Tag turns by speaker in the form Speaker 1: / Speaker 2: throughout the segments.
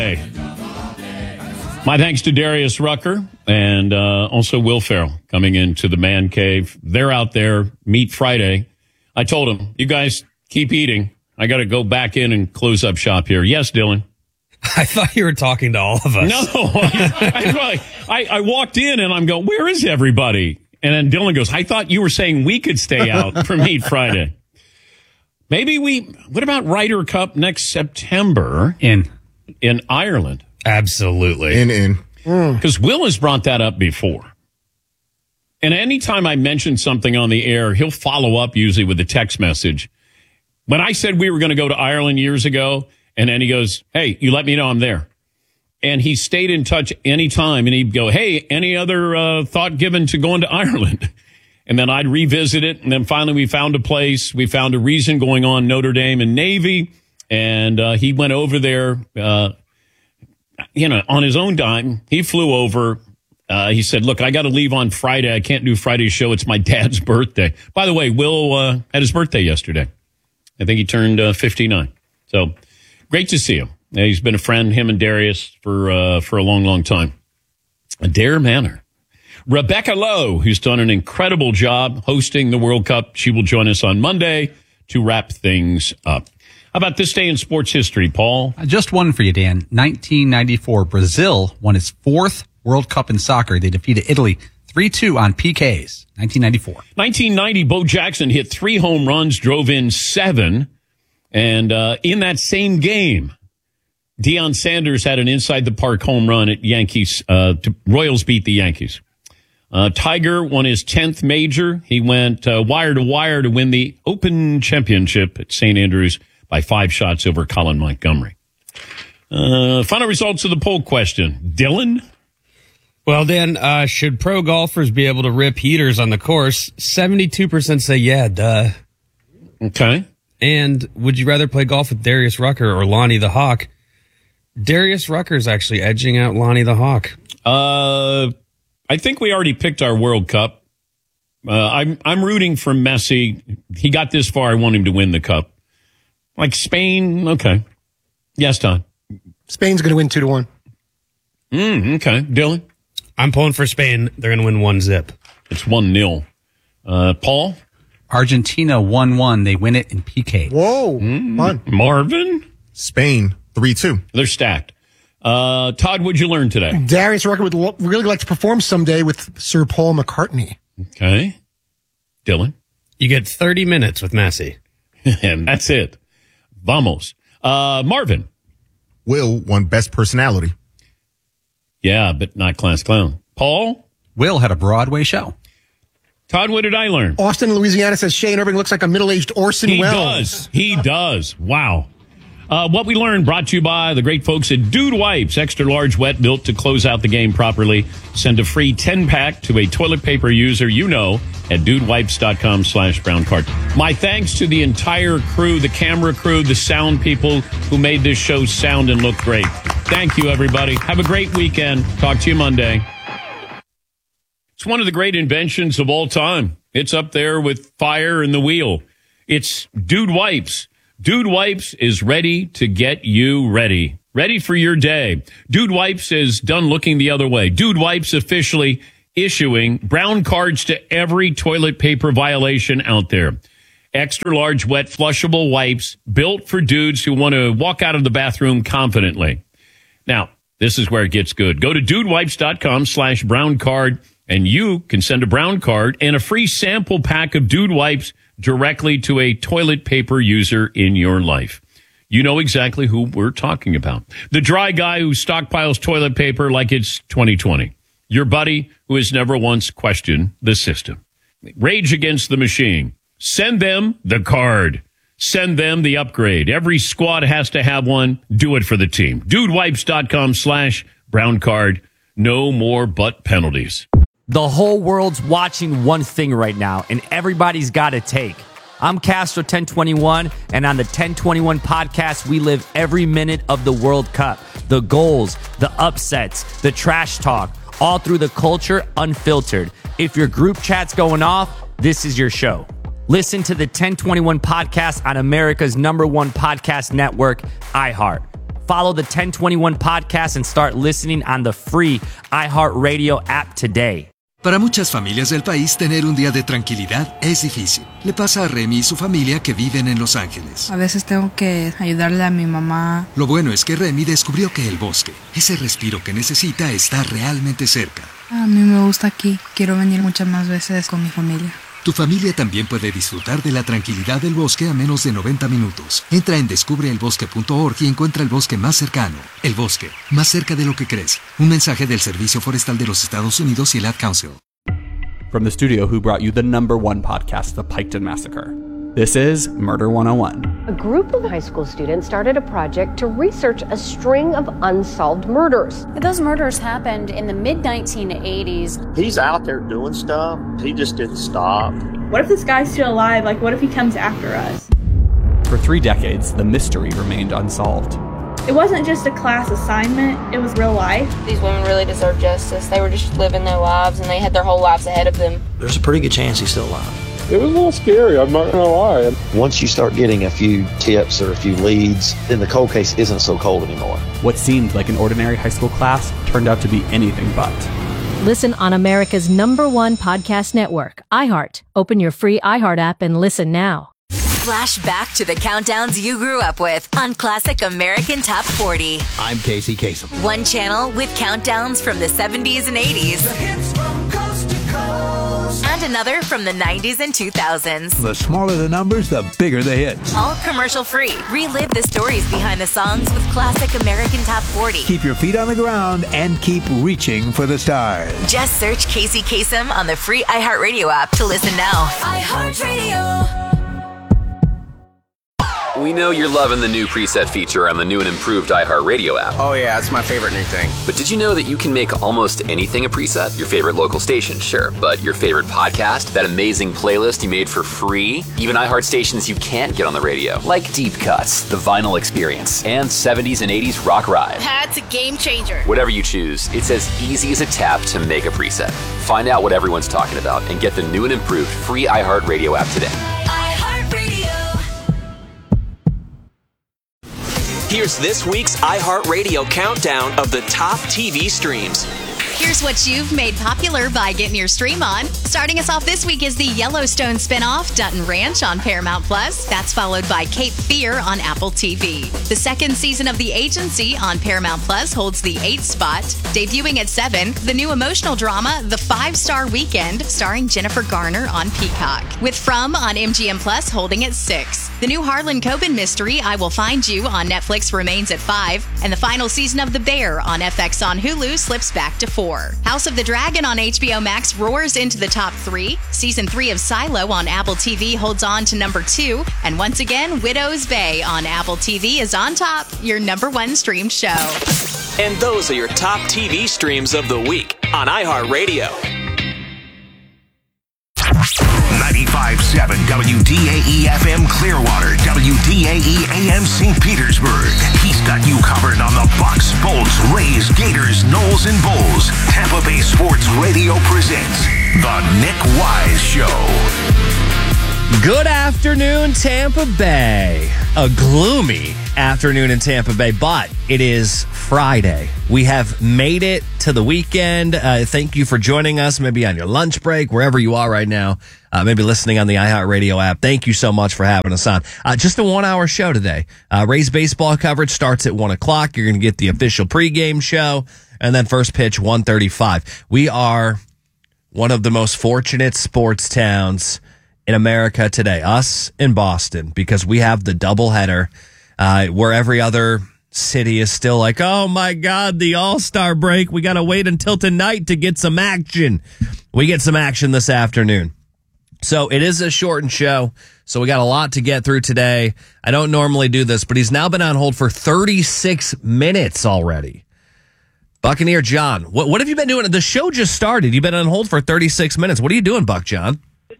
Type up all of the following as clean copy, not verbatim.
Speaker 1: Hey. My thanks to Darius Rucker and also Will Ferrell coming into the man cave. They're out there, Meat Friday. I told them, you guys keep eating. I got to go back in and close up shop here. Yes, Dylan?
Speaker 2: I thought you were talking to all of us.
Speaker 1: No, I walked in and I'm going, where is everybody? And then Dylan goes, I thought you were saying we could stay out for Meat Friday. Maybe what about Ryder Cup next September? In Ireland?
Speaker 2: Absolutely.
Speaker 3: In.
Speaker 1: Because Will has brought that up before. And anytime I mention something on the air, he'll follow up usually with a text message. When I said we were going to go to Ireland years ago, and then he goes, hey, you let me know I'm there. And he stayed in touch anytime, and he'd go, hey, any other thought given to going to Ireland? And then I'd revisit it, and then finally we found a place. We found a reason going on Notre Dame and Navy, and he went over there, on his own dime. He flew over. He said, look, I got to leave on Friday. I can't do Friday's show. It's my dad's birthday. By the way, Will had his birthday yesterday. I think he turned 59. So great to see him. He's been a friend, him and Darius, for a long, long time. Adair Manor. Rebecca Lowe, who's done an incredible job hosting the World Cup. She will join us on Monday to wrap things up. How about this day in sports history, Paul?
Speaker 4: Just one for you, Dan. 1994, Brazil won its fourth World Cup in soccer. They defeated Italy 3-2 on PKs. 1994.
Speaker 1: 1990, Bo Jackson hit 3 home runs, drove in 7. And in that same game, Deion Sanders had an inside-the-park home run at Yankees. Royals beat the Yankees. Tiger won his 10th major. He went wire to wire to win the Open Championship at St. Andrews by 5 shots over Colin Montgomery. Final results of the poll question. Dylan?
Speaker 2: Well, Dan, should pro golfers be able to rip heaters on the course? 72% say yeah, duh.
Speaker 1: Okay.
Speaker 2: And would you rather play golf with Darius Rucker or Lonnie the Hawk? Darius Rucker's actually edging out Lonnie the Hawk.
Speaker 1: I think we already picked our World Cup. I'm rooting for Messi. He got this far. I want him to win the cup. Like Spain, okay. Yes, Todd.
Speaker 5: Spain's going to win 2-1.
Speaker 1: Okay. Dylan?
Speaker 2: I'm pulling for Spain. They're going to win 1-0.
Speaker 1: It's 1-0. Paul?
Speaker 4: Argentina 1-1. They win it in PK.
Speaker 5: Whoa. Fun.
Speaker 1: Marvin?
Speaker 3: Spain 3-2.
Speaker 1: They're stacked. Todd, what'd you learn today?
Speaker 5: Darius Rucker would really like to perform someday with Sir Paul McCartney.
Speaker 1: Okay. Dylan?
Speaker 2: You get 30 minutes with Messi.
Speaker 1: And that's it. Vamos. Marvin?
Speaker 3: Will won Best Personality.
Speaker 1: Yeah, but not Class Clown. Paul?
Speaker 4: Will had a Broadway show.
Speaker 1: Todd, what did I learn?
Speaker 5: Austin, Louisiana says Shane Irving looks like a middle-aged Orson Welles.
Speaker 1: He does. Wow. What we learned brought to you by the great folks at Dude Wipes. Extra large wet, built to close out the game properly. Send a free 10-pack to a toilet paper user you know at dudewipes.com/brown card. My thanks to the entire crew, the camera crew, the sound people who made this show sound and look great. Thank you, everybody. Have a great weekend. Talk to you Monday. It's one of the great inventions of all time. It's up there with fire and the wheel. It's Dude Wipes. Dude Wipes is ready to get you ready. Ready for your day. Dude Wipes is done looking the other way. Dude Wipes officially issuing brown cards to every toilet paper violation out there. Extra large wet flushable wipes built for dudes who want to walk out of the bathroom confidently. Now, this is where it gets good. Go to dudewipes.com/brown card and you can send a brown card and a free sample pack of Dude Wipes directly to a toilet paper user in your life. You know exactly who we're talking about. The dry guy who stockpiles toilet paper like it's 2020. Your buddy who has never once questioned the system. Rage against the machine. Send them the card. Send them the upgrade. Every squad has to have one. Do it for the team. Dudewipes.com/brown card. No more butt penalties.
Speaker 6: The whole world's watching one thing right now, and everybody's got a take. I'm Castro 1021, and on the 1021 podcast, we live every minute of the World Cup. The goals, the upsets, the trash talk, all through the culture, unfiltered. If your group chat's going off, this is your show. Listen to the 1021 podcast on America's #1 podcast network, iHeart. follow the 1021 podcast and start listening on the free iHeartRadio app today.
Speaker 7: Para muchas familias del país, tener un día de tranquilidad es difícil. Le pasa a Remy y su familia que viven en Los Ángeles.
Speaker 8: A veces tengo que ayudarle a mi mamá.
Speaker 7: Lo bueno es que Remy descubrió que el bosque, ese respiro que necesita, está realmente cerca.
Speaker 8: A mí me gusta aquí. Quiero venir muchas más veces con mi familia.
Speaker 7: Tu familia también puede disfrutar de la tranquilidad del bosque a menos de 90 minutos. Entra en descubreelbosque.org y encuentra el bosque más cercano. El bosque, más cerca de lo que crees. Un mensaje del Servicio Forestal de los Estados Unidos y el Ad Council.
Speaker 9: From the studio who brought you the #1 podcast, The Piketon Massacre, this is Murder 101.
Speaker 10: A group of high school students started a project to research a string of unsolved murders.
Speaker 11: Those murders happened in the mid-1980s.
Speaker 12: He's out there doing stuff. He just didn't stop.
Speaker 13: What if this guy's still alive? Like, what if he comes after us?
Speaker 9: For 3 decades, the mystery remained unsolved.
Speaker 13: It wasn't just a class assignment, it was real life.
Speaker 14: These women really deserve justice. They were just living their lives and they had their whole lives ahead of them.
Speaker 15: There's a pretty good chance he's still alive.
Speaker 16: It was a little scary, I'm not going to lie.
Speaker 17: Once you start getting a few tips or a few leads, then the cold case isn't so cold anymore.
Speaker 9: What seemed like an ordinary high school class turned out to be anything but.
Speaker 18: Listen on America's #1 podcast network, iHeart. Open your free iHeart app and listen now.
Speaker 19: Flash back to the countdowns you grew up with on Classic American Top 40.
Speaker 20: I'm Casey Kasem.
Speaker 19: One channel with countdowns from the 70s and 80s.
Speaker 20: The hits from coast to coast.
Speaker 19: And another from the 90s and 2000s.
Speaker 20: The smaller the numbers, the bigger the hits.
Speaker 19: All commercial free. Relive the stories behind the songs with Classic American Top 40.
Speaker 20: Keep your feet on the ground and keep reaching for the stars.
Speaker 19: Just search Casey Kasem on the free iHeartRadio app to listen now.
Speaker 20: iHeartRadio.
Speaker 21: We know you're loving the new preset feature on the new and improved iHeartRadio app.
Speaker 22: Oh yeah, it's my favorite new thing.
Speaker 21: But did you know that you can make almost anything a preset? Your favorite local station, sure. But your favorite podcast? That amazing playlist you made for free? Even iHeart stations you can't get on the radio. Like Deep Cuts, The Vinyl Experience, and 70s and 80s Rock Ride.
Speaker 23: That's a game changer.
Speaker 21: Whatever you choose, it's as easy as a tap to make a preset. Find out what everyone's talking about and get the new and improved free iHeartRadio app today.
Speaker 24: Here's this week's iHeartRadio countdown of the top TV streams.
Speaker 25: Here's what you've made popular by getting your stream on. Starting us off this week is the Yellowstone spinoff, Dutton Ranch on Paramount+. That's followed by Cape Fear on Apple TV. The second season of The Agency on Paramount+ holds the 8th spot. Debuting at 7, the new emotional drama, The 5-Star Weekend, starring Jennifer Garner on Peacock. With From on MGM+ holding at 6. The new Harlan Coben mystery, I Will Find You on Netflix remains at 5. And the final season of The Bear on FX on Hulu slips back to 4. House of the Dragon on HBO Max roars into the top 3. Season 3 of Silo on Apple TV holds on to number 2. And once again, Widow's Bay on Apple TV is on top, your #1 streamed show.
Speaker 24: And those are your top TV streams of the week on iHeartRadio.
Speaker 26: 95.7 WDAE FM Clearwater, WDAE AM St. Petersburg. He's got you covered on the Bucks, Bolts, Rays, Gators, Knowles, and Bulls. Tampa Bay Sports Radio presents The Nick Wise Show.
Speaker 27: Good afternoon, Tampa Bay. A gloomy afternoon in Tampa Bay, but it is Friday. We have made it to the weekend. Thank you for joining us, maybe on your lunch break, wherever you are right now, maybe listening on the iHeartRadio app. Thank you so much for having us on. Just a 1-hour show today. Rays baseball coverage starts at 1 o'clock. You're going to get the official pregame show, and then first pitch 1:35. We are one of the most fortunate sports towns in America today, us in Boston, because we have the doubleheader, where every other city is still like, oh my God, the All-Star break. We got to wait until tonight to get some action. We get some action this afternoon. So it is a shortened show. So we got a lot to get through today. I don't normally do this, but he's now been on hold for 36 minutes already. Buccaneer John, what have you been doing? The show just started. You've been on hold for 36 minutes. What are you doing, Buck John?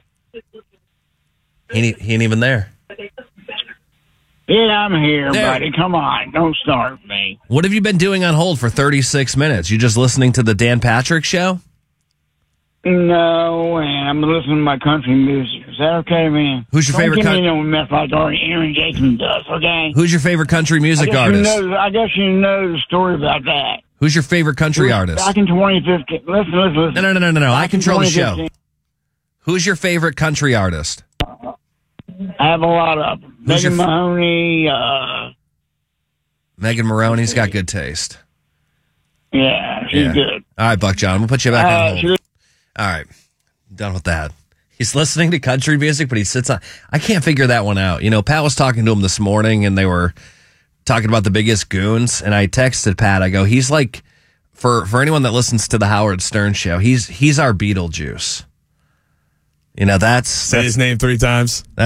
Speaker 27: He ain't even there.
Speaker 28: Yeah, I'm here, buddy. Come on. Don't start me.
Speaker 27: What have you been doing on hold for 36 minutes? You just listening to the Dan Patrick Show?
Speaker 28: No, and I'm listening to my country music. Is that okay, man?
Speaker 27: Who's your favorite
Speaker 28: country? Don't give me no mess like Aaron Jackson does, okay?
Speaker 27: Who's your favorite country music artist?
Speaker 28: I guess you know the story about that.
Speaker 27: Who's your favorite country artist?
Speaker 28: Back in 2015. Listen.
Speaker 27: No. I control the show. Who's your favorite country artist?
Speaker 28: I have a lot of them. Megan Mahoney.
Speaker 27: Megan Maroney's got good taste.
Speaker 28: Yeah, she's good.
Speaker 27: All right, Buck John, we'll put you back on hold. All right, done with that. He's listening to country music, but he sits on. I can't figure that one out. You know, Pat was talking to him this morning, and they were talking about the biggest goons. And I texted Pat. I go, he's like, for anyone that listens to the Howard Stern show, he's our Beetlejuice. You know,
Speaker 1: say his name 3 times.
Speaker 27: No,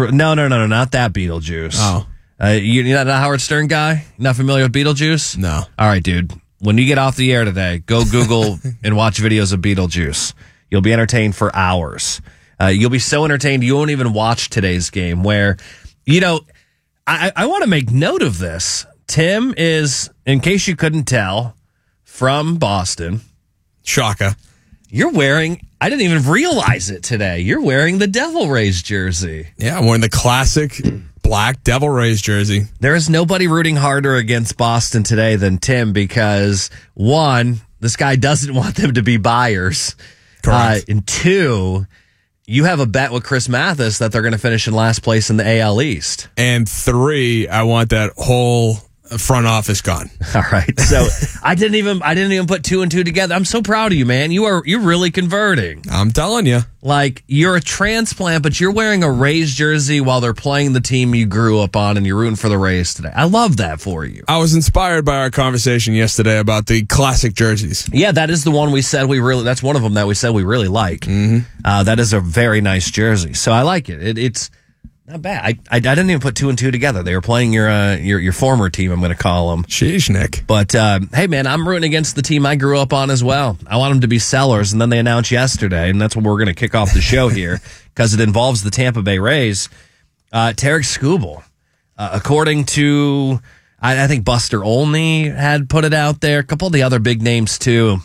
Speaker 27: not that Beetlejuice.
Speaker 1: Oh,
Speaker 27: you're not a Howard Stern guy? Not familiar with Beetlejuice?
Speaker 1: No.
Speaker 27: All right, dude. When you get off the air today, go Google and watch videos of Beetlejuice. You'll be entertained for hours. You'll be so entertained you won't even watch today's game. Where, you know, I want to make note of this. Tim is, in case you couldn't tell, from Boston.
Speaker 1: Shaka.
Speaker 27: You're wearing, I didn't even realize it today. You're wearing the Devil Rays jersey.
Speaker 1: Yeah, I'm wearing the classic black Devil Rays jersey.
Speaker 27: There is nobody rooting harder against Boston today than Tim because, one, this guy doesn't want them to be buyers.
Speaker 1: Correct.
Speaker 27: And two, you have a bet with Chris Mathis that they're going to finish in last place in the AL East.
Speaker 1: And 3, I want that whole front office gone.
Speaker 27: All right. So I didn't even put 2 and 2 together. I'm so proud of you, man. You're really converting.
Speaker 1: I'm telling you.
Speaker 27: Like, you're a transplant, but you're wearing a Rays jersey while they're playing the team you grew up on, and you're rooting for the Rays today. I love that for you.
Speaker 1: I was inspired by our conversation yesterday about the classic jerseys.
Speaker 27: Yeah, that is the one we said that's one of them that we said we really like.
Speaker 1: Mm-hmm.
Speaker 27: That is a very nice jersey. So I like it. It's not bad. I didn't even put 2 and 2 together. They were playing your former team, I'm going to call them.
Speaker 1: Sheesh, Nick.
Speaker 27: But, hey, man, I'm rooting against the team I grew up on as well. I want them to be sellers, and then they announced yesterday, and that's when we're going to kick off the show here, because it involves the Tampa Bay Rays. Tarik Skubal, according to, I think Buster Olney had put it out there. A couple of the other big names, too,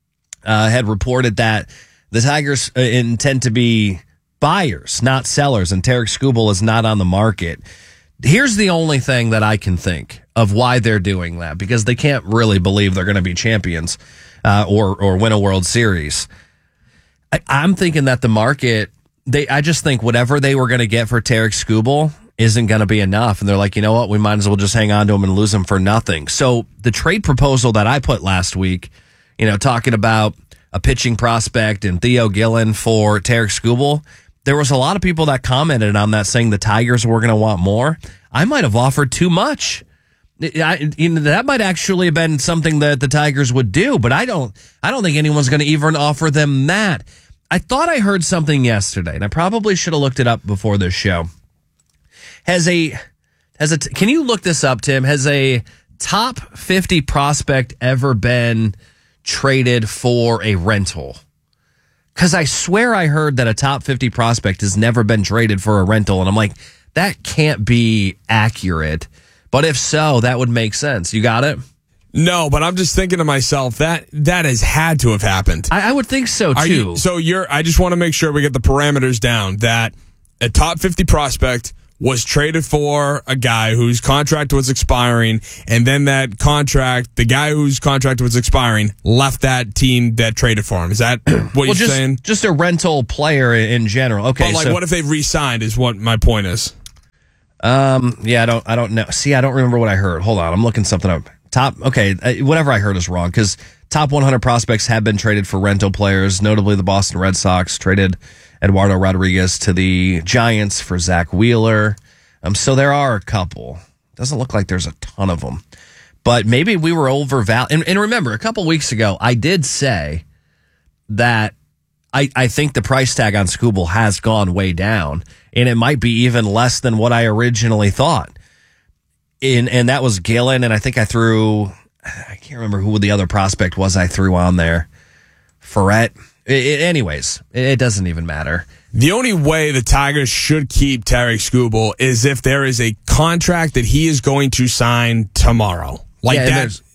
Speaker 27: had reported that the Tigers intend to be buyers, not sellers, and Tarik Skubal is not on the market. Here's the only thing that I can think of why they're doing that, because they can't really believe they're going to be champions or win a World Series. I'm thinking that the market, I just think whatever they were going to get for Tarik Skubal isn't going to be enough, and they're like, you know what, we might as well just hang on to him and lose him for nothing. So the trade proposal that I put last week, you know, talking about a pitching prospect and Theo Gillen for Tarik Skubal, there was a lot of people that commented on that saying the Tigers were going to want more. I might have offered too much. That might actually have been something that the Tigers would do, but I don't think anyone's going to even offer them that. I thought I heard something yesterday, and I probably should have looked it up before this show. Can you look this up, Tim? Has a top 50 prospect ever been traded for a rental? Because I swear I heard that a top 50 prospect has never been traded for a rental. And I'm like, that can't be accurate. But if so, that would make sense. You got it?
Speaker 1: No, but I'm just thinking to myself, that has had to have happened.
Speaker 27: I would think so, too.
Speaker 1: I just want to make sure we get the parameters down, that a top 50 prospect was traded for a guy whose contract was expiring, and then the guy whose contract was expiring left that team that traded for him. Is that what you're saying?
Speaker 27: Just a rental player in general. Okay,
Speaker 1: but what if they re-signed is what my point is.
Speaker 27: Yeah, I don't know. See, I don't remember what I heard. Hold on, I'm looking something up. Whatever I heard is wrong, because top 100 prospects have been traded for rental players, notably the Boston Red Sox traded Eduardo Rodriguez to the Giants for Zach Wheeler. So there are a couple. Doesn't look like there's a ton of them. But maybe we were overvalued. And remember, a couple weeks ago, I did say that I think the price tag on Skubal has gone way down, and it might be even less than what I originally thought. And that was Gillen, and I think I can't remember who the other prospect was I threw on there. Ferret. Anyways, it doesn't even matter.
Speaker 1: The only way the Tigers should keep Tarik Skubal is if there is a contract that he is going to sign tomorrow.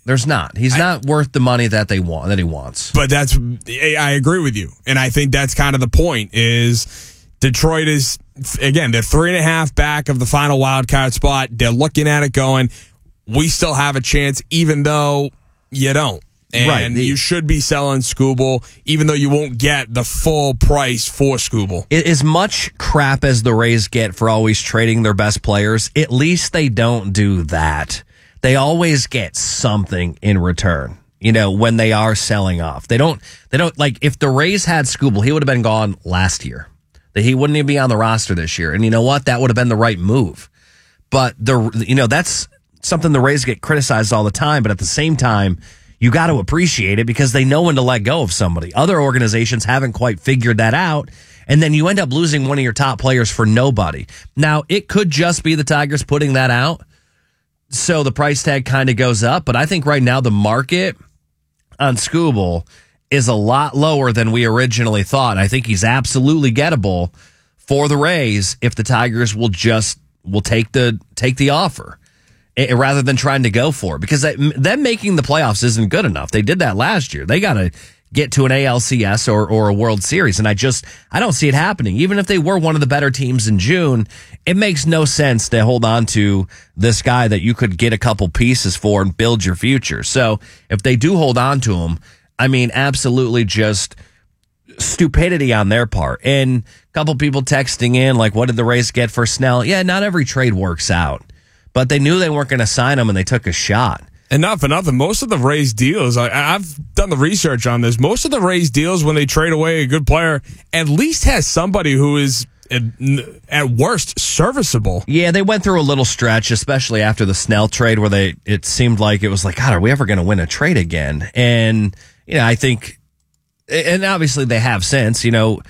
Speaker 27: There's not. He's not worth the money that he wants.
Speaker 1: But I agree with you. And I think that's kind of the point is Detroit is, again, they're 3.5 back of the final wild card spot. They're looking at it going, we still have a chance, even though you don't. And you should be selling Skubal, even though you won't get the full price for Skubal.
Speaker 27: As much crap as the Rays get for always trading their best players, at least they don't do that. They always get something in return, when they are selling off. They don't like, if the Rays had Skubal, he would have been gone last year. He wouldn't even be on the roster this year. And you know what? That would have been the right move. But that's something the Rays get criticized all the time. But at the same time, you got to appreciate it because they know when to let go of somebody. Other organizations haven't quite figured that out. And then you end up losing one of your top players for nobody. Now, it could just be the Tigers putting that out, so the price tag kind of goes up. But I think right now the market on Skubal is a lot lower than we originally thought. I think he's absolutely gettable for the Rays if the Tigers will take the offer rather than trying to go for it. Because them making the playoffs isn't good enough. They did that last year. They got to get to an ALCS or a World Series. And I don't see it happening. Even if they were one of the better teams in June, it makes no sense to hold on to this guy that you could get a couple pieces for and build your future. So if they do hold on to him, I mean, absolutely just stupidity on their part. And a couple people texting in, like, what did the Rays get for Snell? Yeah, not every trade works out. But they knew they weren't going to sign him, and they took a shot.
Speaker 1: And not for nothing, most of the Rays deals, I've done the research on this, most of the Rays deals when they trade away a good player at least has somebody who is, at worst, serviceable.
Speaker 27: Yeah, they went through a little stretch, especially after the Snell trade, where it seemed like it was like, God, are we ever going to win a trade again? And, I think, and obviously they have since,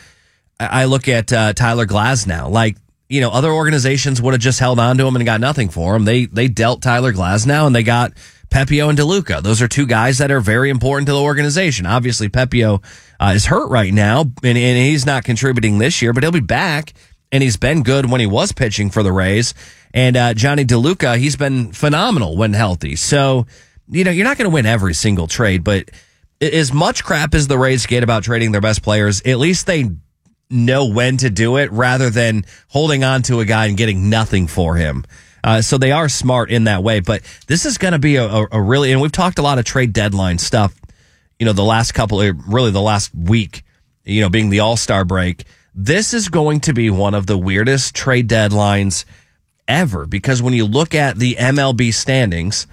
Speaker 27: I look at Tyler Glasnow, like, other organizations would have just held on to him and got nothing for him. They dealt Tyler Glasnow and they got Pepio and DeLuca. Those are two guys that are very important to the organization. Obviously, Pepio is hurt right now, and he's not contributing this year, but he'll be back, and he's been good when he was pitching for the Rays. And Johnny DeLuca, he's been phenomenal when healthy. So, you're not going to win every single trade, but as much crap as the Rays get about trading their best players, at least they know when to do it rather than holding on to a guy and getting nothing for him. So they are smart in that way. But this is going to be a really, and we've talked a lot of trade deadline stuff, the last week, being the All-Star break. This is going to be one of the weirdest trade deadlines ever, because when you look at the MLB standings,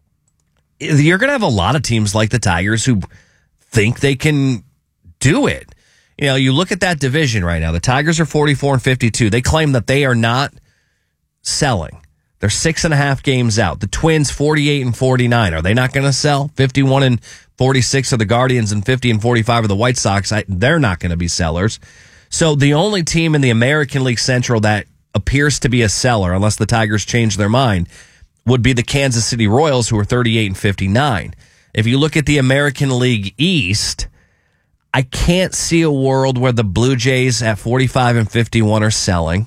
Speaker 27: you're going to have a lot of teams like the Tigers who think they can do it. You look at that division right now. The Tigers are 44-52. They claim that they are not selling. They're 6.5 games out. The Twins 48-49. Are they not going to sell? 51-46 are the Guardians and 50-45 are the White Sox. They're not going to be sellers. So the only team in the American League Central that appears to be a seller, unless the Tigers change their mind, would be the Kansas City Royals, who are 38-59. If you look at the American League East, I can't see a world where the Blue Jays at 45-51 are selling.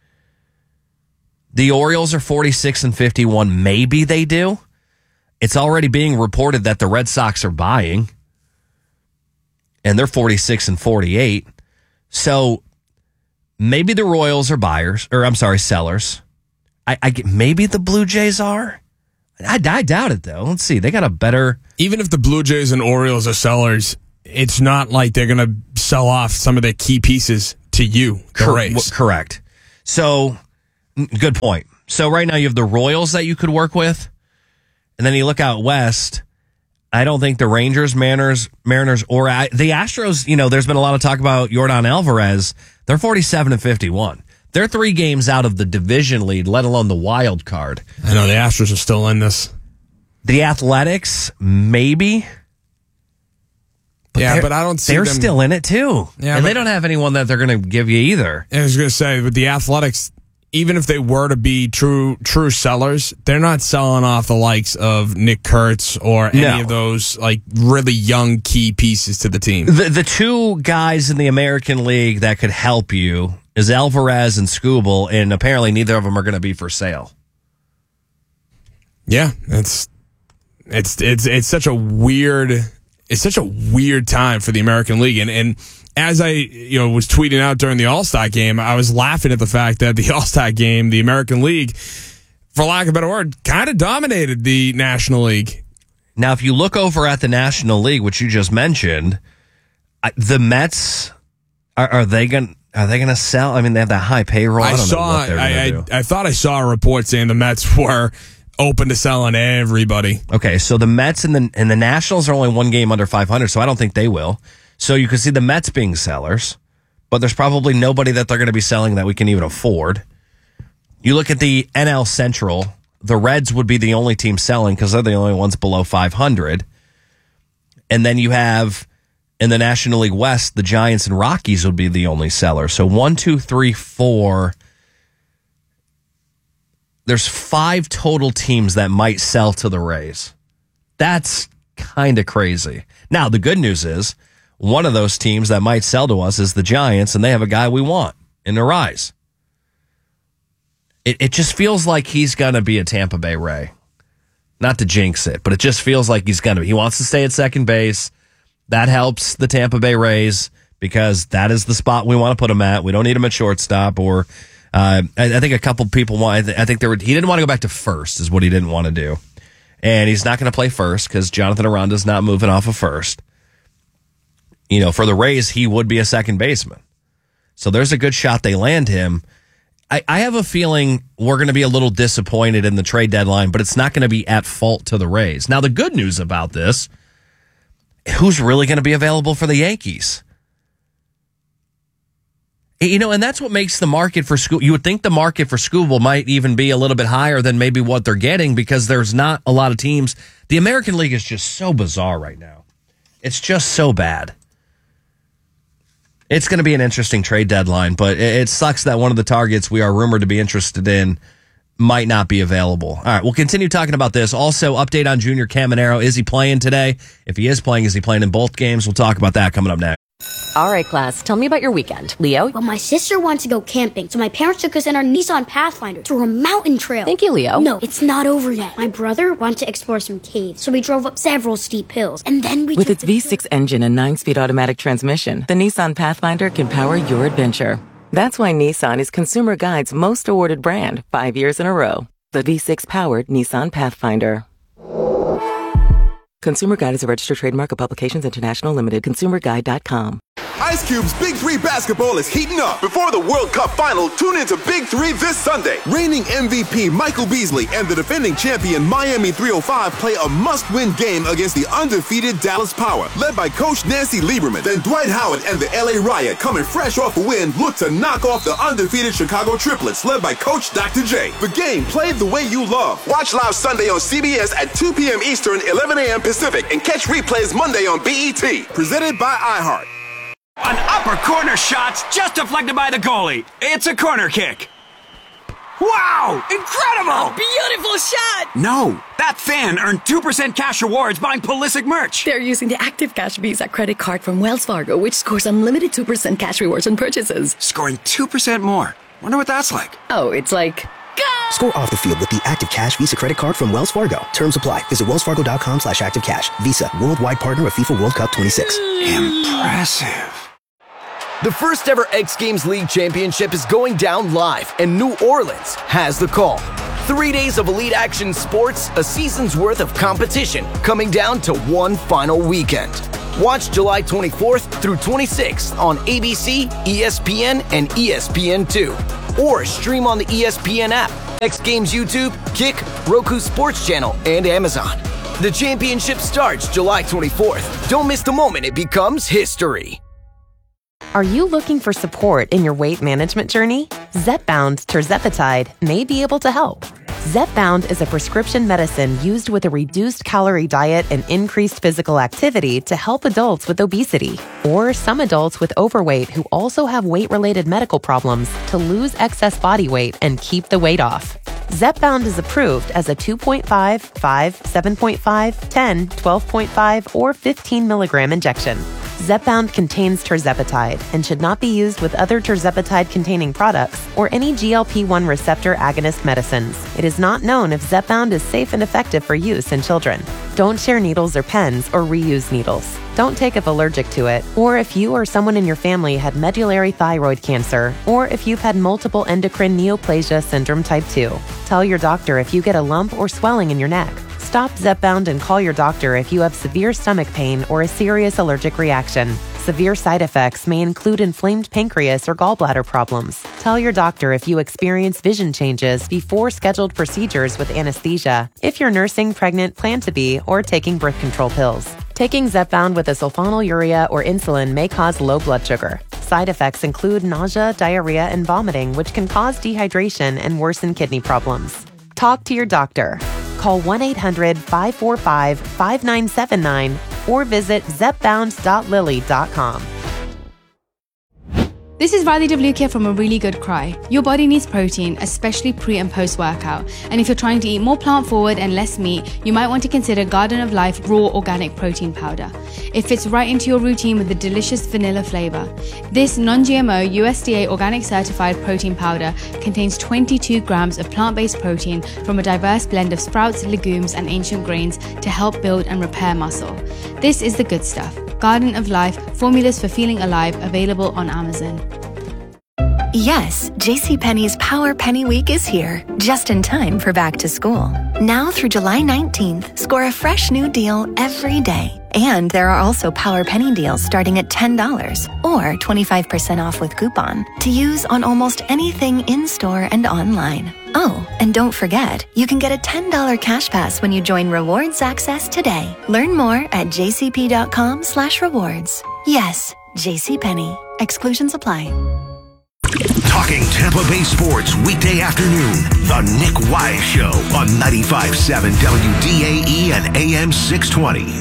Speaker 27: The Orioles are 46-51. Maybe they do. It's already being reported that the Red Sox are buying, and they're 46-48. So maybe the Royals are sellers. Maybe the Blue Jays are. I doubt it, though. Let's see. They got a better.
Speaker 1: Even if the Blue Jays and Orioles are sellers, it's not like they're going to sell off some of their key pieces to you, the Rays.
Speaker 27: Correct. So, good point. So right now you have the Royals that you could work with, and then you look out west. I don't think the Rangers, Mariners, or the Astros, there's been a lot of talk about Yordan Alvarez. They're 47-51. They're 3 games out of the division lead, let alone the wild card.
Speaker 1: I know the Astros are still in this.
Speaker 27: The Athletics, maybe.
Speaker 1: But I don't see
Speaker 27: they're
Speaker 1: them.
Speaker 27: Still in it too.
Speaker 1: Yeah,
Speaker 27: and they don't have anyone that they're going to give you either.
Speaker 1: I was going to say, with the Athletics, even if they were to be true sellers, they're not selling off the likes of Nick Kurtz or any of those like really young key pieces to the team.
Speaker 27: The 2 guys in the American League that could help you is Alvarez and Skubal, and apparently neither of them are going to be for sale.
Speaker 1: Yeah, that's It's such a weird time for the American League. And as I was tweeting out during the All-Star game, I was laughing at the fact that the All-Star game, the American League, for lack of a better word, kind of dominated the National League.
Speaker 27: Now, if you look over at the National League, which you just mentioned, the Mets, are they going to sell? I mean, they have that high payroll. I
Speaker 1: thought I saw a report saying the Mets were open to selling everybody.
Speaker 27: Okay, so the Mets and the Nationals are only one game under 500, so I don't think they will. So you can see the Mets being sellers, but there's probably nobody that they're going to be selling that we can even afford. You look at the NL Central, the Reds would be the only team selling because they're the only ones below 500. And then you have, in the National League West, the Giants and Rockies would be the only seller. So 1, 2, 3, 4. There's 5 total teams that might sell to the Rays. That's kind of crazy. Now, the good news is, one of those teams that might sell to us is the Giants, and they have a guy we want in Arise. It just feels like he's going to be a Tampa Bay Ray. Not to jinx it, but it just feels like he's going to be. He wants to stay at second base. That helps the Tampa Bay Rays because that is the spot we want to put him at. We don't need him at shortstop or I think a couple people want. I think he didn't want to go back to first is what he didn't want to do. And he's not going to play first because Jonathan Aranda's not moving off of first. For the Rays, he would be a second baseman. So there's a good shot they land him. I have a feeling we're going to be a little disappointed in the trade deadline, but it's not going to be at fault to the Rays. Now, the good news about this, who's really going to be available for the Yankees? And that's what makes the market for school. You would think the market for Skubal might even be a little bit higher than maybe what they're getting because there's not a lot of teams. The American League is just so bizarre right now. It's just so bad. It's going to be an interesting trade deadline, but it sucks that one of the targets we are rumored to be interested in might not be available. All right, we'll continue talking about this. Also, update on Junior Caminero. Is he playing today? If he is playing, is he playing in both games? We'll talk about that coming up next.
Speaker 2: All right, class, tell me about your weekend. Leo?
Speaker 3: Well, my sister wants to go camping, so my parents took us in our Nissan Pathfinder through a mountain trail.
Speaker 2: Thank you, Leo.
Speaker 3: No, it's not over yet. My brother wanted to explore some caves, so we drove up several steep hills, and then we
Speaker 4: With its V6 engine and 9-speed automatic transmission, the Nissan Pathfinder can power your adventure. That's why Nissan is Consumer Guide's most awarded brand 5 years in a row. The V6-powered Nissan Pathfinder. Consumer Guide is a registered trademark of Publications International Limited. ConsumerGuide.com.
Speaker 5: Ice Cube's Big 3 basketball is heating up. Before the World Cup final, tune into Big 3 this Sunday. Reigning MVP Michael Beasley and the defending champion Miami 305 play a must-win game against the undefeated Dallas Power, led by Coach Nancy Lieberman. Then Dwight Howard and the LA Riot, coming fresh off a win, look to knock off the undefeated Chicago Triplets, led by Coach Dr. J. The game played the way you love. Watch live Sunday on CBS at 2 p.m. Eastern, 11 a.m. Pacific, and catch replays Monday on BET. Presented by iHeart.
Speaker 6: An upper corner shot just deflected by the goalie. It's a corner kick. Wow! Incredible!
Speaker 8: Beautiful shot!
Speaker 6: No, that fan earned 2% cash rewards buying Pulisic merch.
Speaker 8: They're using the Active Cash Visa credit card from Wells Fargo, which scores unlimited 2% cash rewards on purchases.
Speaker 6: Scoring 2% more. Wonder what that's like.
Speaker 8: Oh, it's like... Go!
Speaker 22: Score off the field with the Active Cash Visa credit card from Wells Fargo. Terms apply. Visit wellsfargo.com/activecash. Visa, worldwide partner of FIFA World Cup 26.
Speaker 6: Impressive.
Speaker 23: The first ever X Games League Championship is going down live, and New Orleans has the call. 3 days of elite action sports, a season's worth of competition, coming down to one final weekend. Watch July 24th through 26th on ABC, ESPN, and ESPN2. Or stream on the ESPN app, X Games YouTube, Kick, Roku Sports Channel, and Amazon. The championship starts July 24th. Don't miss the moment it becomes history.
Speaker 4: Are you looking for support in your weight management journey? Zepbound tirzepatide may be able to help. Zepbound is a prescription medicine used with a reduced calorie diet and increased physical activity to help adults with obesity or some adults with overweight who also have weight-related medical problems to lose excess body weight and keep the weight off. Zepbound is approved as a 2.5, 5, 7.5, 10, 12.5, or 15 milligram injection. Zepbound contains tirzepatide and should not be used with other tirzepatide-containing products or any GLP-1 receptor agonist medicines. It is not known if Zepbound is safe and effective for use in children. Don't share needles or pens or reuse needles. Don't take if allergic to it, or if you or someone in your family had medullary thyroid cancer, or if you've had multiple endocrine neoplasia syndrome type 2. Tell your doctor if you get a lump or swelling in your neck. Stop Zepbound and call your doctor if you have severe stomach pain or a serious allergic reaction. Severe side effects may include inflamed pancreas or gallbladder problems. Tell your doctor if you experience vision changes before scheduled procedures with anesthesia, if you're nursing, pregnant, plan to be, or taking birth control pills. Taking Zepbound with a sulfonylurea or insulin may cause low blood sugar. Side effects include nausea, diarrhea, and vomiting, which can cause dehydration and worsen kidney problems. Talk to your doctor. Call 1-800-545-5979 or visit zepbound.lilly.com.
Speaker 7: This is Riley DeVlukia from A Really Good Cry. Your body needs protein, especially pre and post workout. And if you're trying to eat more plant forward and less meat, you might want to consider Garden of Life Raw Organic Protein Powder. It fits right into your routine with a delicious vanilla flavor. This non-GMO USDA organic certified protein powder contains 22 grams of plant-based protein from a diverse blend of sprouts, legumes, and ancient grains to help build and repair muscle. This is the good stuff. Garden of Life, formulas for feeling alive, available on Amazon.
Speaker 10: Yes, JCPenney's Power Penny Week is here, just in time for back to school. Now through July 19th, score a fresh new deal every day. And there are also Power Penny deals starting at $10 or 25% off with coupon to use on almost anything in-store and online. Oh, and don't forget, you can get a $10 cash pass when you join Rewards Access today. Learn more at jcp.com/rewards. Yes, JCPenney. Exclusions apply.
Speaker 26: Talking Tampa Bay sports weekday afternoon. The Nick Wise Show on 95.7 WDAE and AM 620.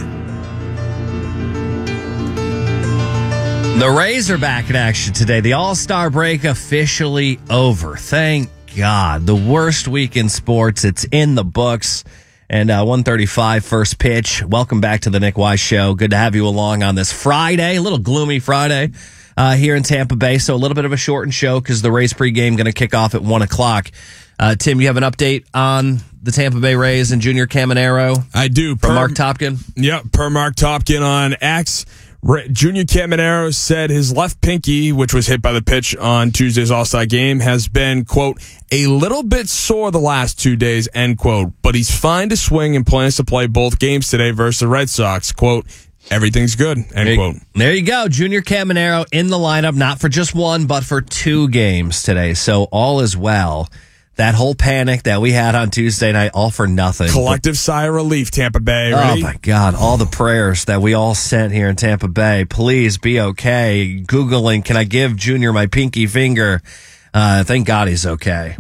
Speaker 27: The Rays are back in action today. The All-Star break officially over. Thank God. The worst week in sports. It's in the books. And 1:35 first pitch. Welcome back to the Nick Wise Show. Good to have you along on this Friday, a little gloomy Friday here in Tampa Bay. So a little bit of a shortened show because the Rays pregame going to kick off at 1 o'clock. Tim, you have an update on the Tampa Bay Rays and Junior Caminero?
Speaker 1: I do.
Speaker 27: From Mark Topkin?
Speaker 1: Yep, per Mark Topkin on X. Junior Caminero said his left pinky, which was hit by the pitch on Tuesday's All-Star game, has been, quote, a little bit sore the last 2 days, end quote. But he's fine to swing and plans to play both games today versus the Red Sox, quote. Everything's good, end quote.
Speaker 27: There you go. Junior Caminero in the lineup, not for just one, but for 2 games today. So all is well. That whole panic that we had on Tuesday night, all for nothing.
Speaker 1: Collective sigh of relief, Tampa Bay. Ready?
Speaker 27: Oh, my God. All the prayers that we all sent here in Tampa Bay. Please be okay. Googling, can I give Junior my pinky finger? Thank God he's okay.